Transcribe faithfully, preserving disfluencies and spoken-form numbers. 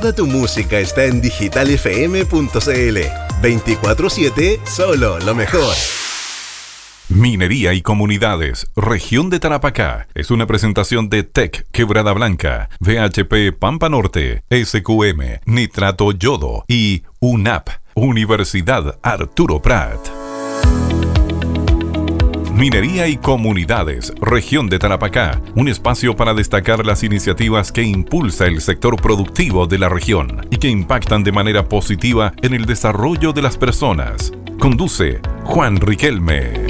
Toda tu música está en digital f m punto c l. veinticuatro siete, solo lo mejor. Minería y Comunidades, Región de Tarapacá. Es una presentación de T E C Quebrada Blanca, V H P Pampa Norte, S Q M, Nitrato Yodo y U N A P, Universidad Arturo Prat. Minería y Comunidades, Región de Tarapacá, un espacio para destacar las iniciativas que impulsa el sector productivo de la región y que impactan de manera positiva en el desarrollo de las personas. Conduce Juan Riquelme.